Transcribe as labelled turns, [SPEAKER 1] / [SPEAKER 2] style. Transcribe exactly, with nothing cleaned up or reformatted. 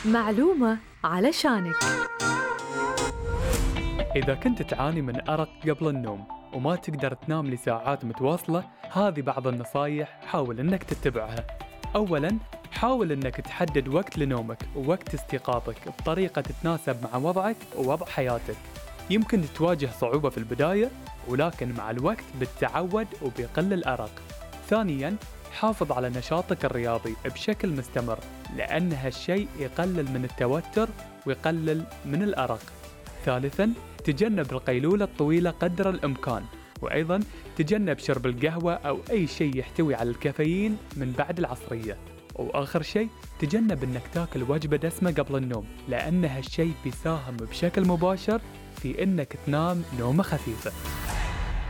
[SPEAKER 1] معلومة علشانك.
[SPEAKER 2] إذا كنت تعاني من أرق قبل النوم وما تقدر تنام لساعات متواصلة، هذه بعض النصايح حاول أنك تتبعها. أولاً، حاول أنك تحدد وقت لنومك ووقت استيقاظك بطريقة تتناسب مع وضعك ووضع حياتك. يمكن تواجه صعوبة في البداية، ولكن مع الوقت بتتعود وبيقل الأرق. ثانياً، حافظ على نشاطك الرياضي بشكل مستمر، لأن هالشيء يقلل من التوتر ويقلل من الأرق. ثالثاً، تجنب القيلولة الطويلة قدر الإمكان، وأيضاً تجنب شرب القهوة أو أي شيء يحتوي على الكافيين من بعد العصرية. وآخر شيء، تجنب أنك تاكل وجبة دسمة قبل النوم، لأن هالشيء بيساهم بشكل مباشر في أنك تنام نومة خفيفة.